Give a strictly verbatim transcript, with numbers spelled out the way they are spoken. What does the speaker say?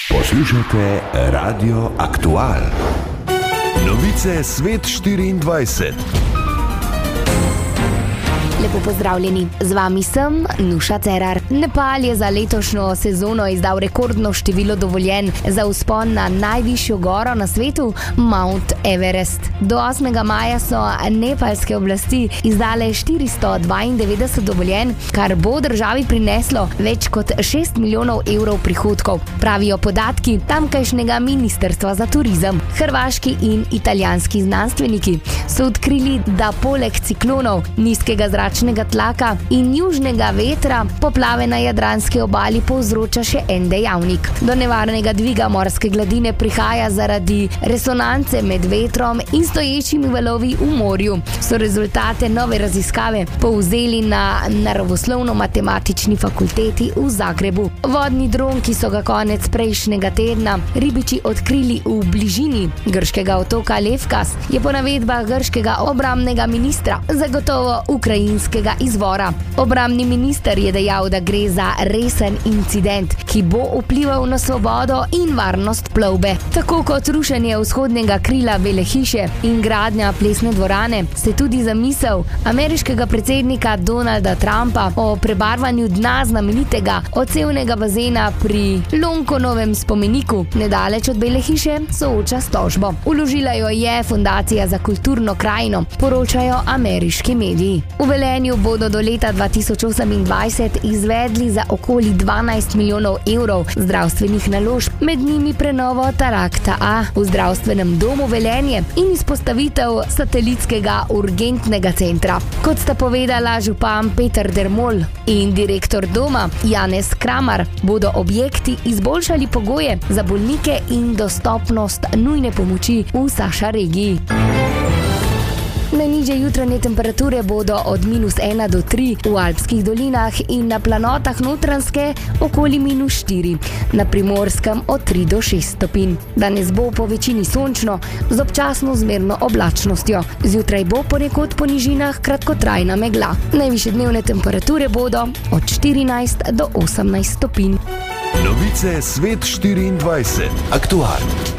Poslušajte Radio Aktual. Novice Svet štiriindvajset. Lepo pozdravljeni, z vami sem Nuša Cerar. Nepal je za letošnjo sezono izdal rekordno število dovoljenj za vzpon na najvišjo goro na svetu, Mount Everest. Do osmega maja so nepalske oblasti izdale štiristo dvaindevetdeset dovoljenj, kar bo državi prineslo več kot šest milijonov evrov prihodkov, pravijo podatki tamkajšnjega ministrstva za turizem. Hrvaški in italijanski znanstveniki so odkrili, da poleg ciklonov, nizkega zračnega tlaka in južnega vetra poplave na jadranski obali povzroča še en dejavnik. Do nevarnega dviga morske gladine prihaja zaradi resonance med vetrom in stoječimi valovi v morju. So rezultate nove raziskave povzeli na Naravoslovno-matematični fakulteti v Zagrebu. Vodni dron, ki so ga konec prejšnjega tedna ribiči odkrili v bližini grškega otoka Lefkas, je po navedbah grškega obrambnega ministra zagotovo ukrajinskega izvora. Obrambni minister je dejal, da gre za resen incident, ki bo vplival na svobodo in varnost plovbe. Tako kot rušenje vzhodnega krila Bele hiše in gradnja plesne dvorane, se tudi zamisel ameriškega predsednika Donalda Trumpa o prebarvanju dna znamenitega odsevnega bazena pri Lincolnovem spomeniku nedaleč od Bele hiše sooča s tožbo. Vložila jo je Fundacija za kulturno krajino, poročajo ameriški mediji. V Velenju bodo do leta dva tisoč osemindvajset izvedli za okoli dvanajst milijonov evrov zdravstvenih naložb, med njimi prenovo Tarakta A v zdravstvenem domu Velenje in izpostavitev satelitskega urgentnega centra. Kot sta povedala župan Peter Dermol in direktor doma Janez Kramar, bodo objekti izboljšali pogoje za bolnike in dostopnost nujne pomoči v Saša regiji. Najnižje jutranje temperature bodo od minus ena do tri v alpskih dolinah in na planotah Notranjske okoli minus štiri, na Primorskem od tri do šest stopinj. Danes bo po večini sončno z občasno zmerno oblačnostjo. Zjutraj bo ponekod po nižinah kratkotrajna megla. Najvišje dnevne temperature bodo od štirinajst do osemnajst stopinj. Novice Svet štiriindvajset. Aktual.